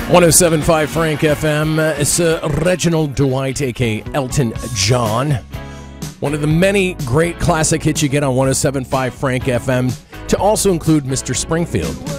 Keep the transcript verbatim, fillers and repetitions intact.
one oh seven point five Frank F M. It's uh, Reginald Dwight, a k a. Elton John. One of the many great classic hits you get on one oh seven point five Frank F M, to also include Mister Springfield.